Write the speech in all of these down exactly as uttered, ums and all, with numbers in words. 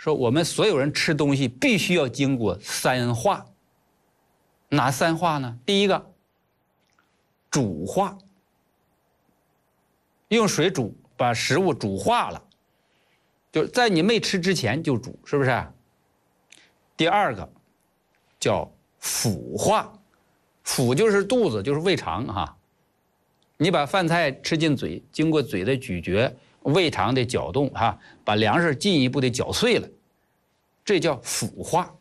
说我们所有人吃东西必须要经过三化。哪三化呢？第一个，煮化，用水煮，把食物煮化了，就在你没吃之前就煮，是不是？第二个叫腐化，腐就是肚子，就是胃肠哈。你把饭菜吃进嘴，经过嘴的咀嚼，胃肠的搅动哈，把粮食进一步的搅碎了，这叫腐化。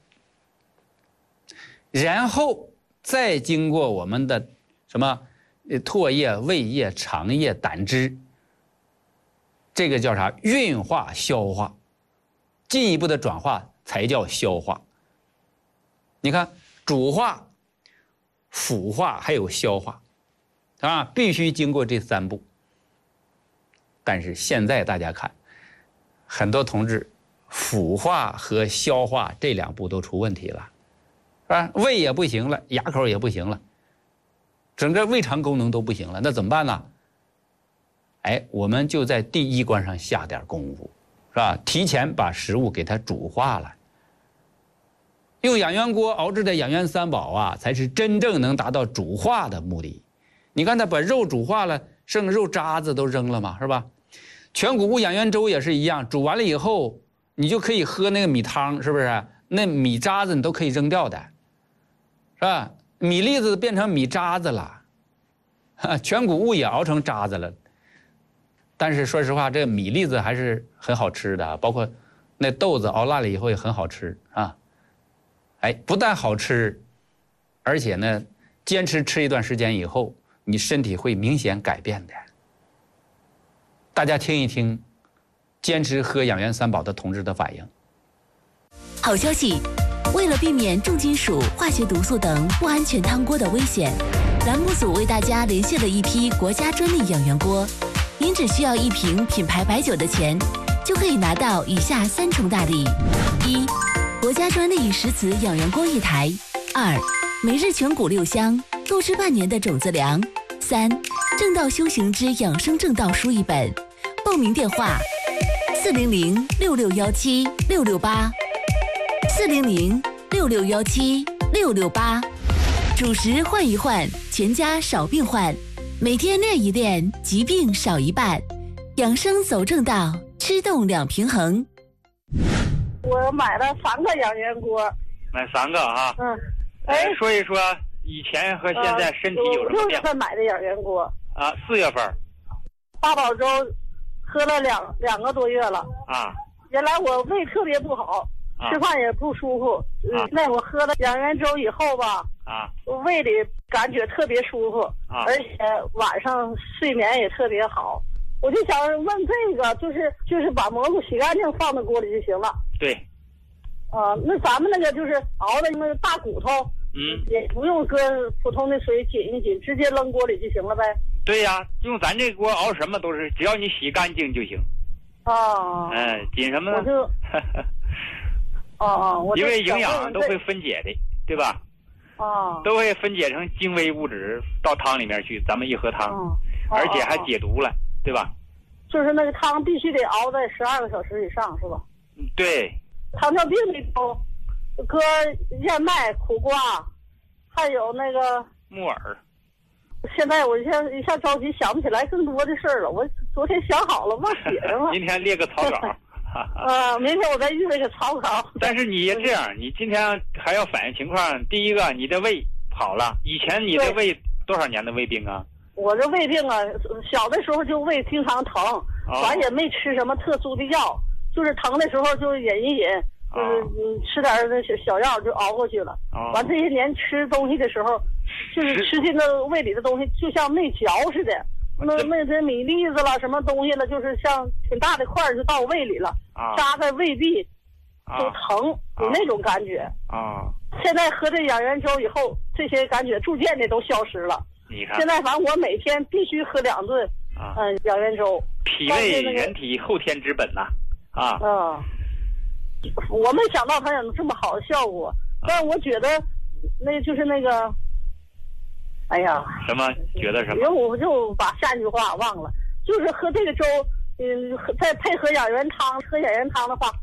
然后再经过我们的什么唾液、胃液、肠液、胆汁，这个叫啥？运化、消化，进一步的转化才叫消化。你看，煮化、腐化还有消化，啊，必须经过这三步。但是现在大家看，很多同志腐化和消化这两步都出问题了，是吧？胃也不行了，牙口也不行了，整个胃肠功能都不行了，那怎么办呢？哎，我们就在第一关上下点功夫，是吧？提前把食物给它煮化了。用养元锅熬制的养元三宝啊，才是真正能达到煮化的目的。你看它把肉煮化了，剩肉渣子都扔了嘛，是吧？全谷物养元粥也是一样，煮完了以后，你就可以喝那个米汤，是不是？那米渣子你都可以扔掉的，是吧？米粒子变成米渣子了，全谷物也熬成渣子了。但是说实话，这个米粒子还是很好吃的，包括那豆子熬烂了以后也很好吃啊。哎，不但好吃，而且呢，坚持吃一段时间以后，你身体会明显改变的。大家听一听，坚持喝养元三宝的同志的反应。 好消息，为了避免重金属、化学毒素等不安全汤锅的危险，栏目组为大家连线了一批国家专利养元锅。您只需要一瓶品牌白酒的钱，就可以拿到以下三重大礼：一、国家专利石瓷养元锅一台；二、每日全谷六香，购置半年的种子粮；三、正道修行之养生正道书一本。报名电话：四零零六六幺七六六八，四零零六六幺七六六八。主食换一换，全家少病患。每天练一练，疾病少一半。养生走正道，吃动两平衡。 我买了三个养元锅， 买三个啊。 嗯，哎， 说一说以前和现在身体有什么变化？ 六月份买的养元锅啊，四月份。 八宝粥喝了两两个多月了啊。 原来我胃特别不好，啊、吃饭也不舒服。啊、那我喝了养元粥以后吧， 啊， 胃里感觉特别舒服，啊、而且晚上睡眠也特别好。我就想问这个，就是就是把蘑菇洗干净放到锅里就行了。 对。 啊、呃，那咱们那个就是熬的那个大骨头， 嗯， 也不用搁普通的水紧一紧，直接扔锅里就行了呗。 对呀、啊，用咱这锅熬什么都是，只要你洗干净就行。 啊。 嗯，紧什么呢？ 我就。哦哦，我因为营养都会分解的，对吧？ 啊。 都会分解成精微物质到汤里面去，咱们一喝汤， 哦、 而且还解毒了，对吧？ 就是那个汤必须得熬在十二个小时以上，是吧？ 嗯，对。 糖尿病里头，搁燕麦、苦瓜，还有那个木耳。 现在我一下一下着急想不起来更多的事儿了，我昨天想好了忘写上了。 今天列个草稿。 啊，明天我再预备个草稿。 但是你这样，你今天还要反映情况。第一个，你的胃好了，以前你的胃多少年的胃病啊？ 我这胃病啊，小的时候就胃经常疼，完、哦、也没吃什么特殊的药，就是疼的时候就忍一忍，就是嗯吃点那小小药就熬过去了。完、哦、这些年吃东西的时候，就是吃进那胃里的东西就像没嚼似的。那那这米粒子了，什么东西了，就是像挺大的块就到胃里了， 啊、 扎在胃壁，就疼，啊、有那种感觉。 啊！ 现在喝这养元粥以后，这些感觉逐渐的都消失了。 你看， 现在反正我每天必须喝两顿，啊、嗯，养元粥。 脾胃人体后天之本呐、啊，啊。 嗯。我没想到它有这么好的效果，啊、但是我觉得，那就是那个。哎呀， 什么觉得什么？ 因为我就把下一句话忘了，就是喝这个粥，嗯，再配合养元汤，喝养元汤的话，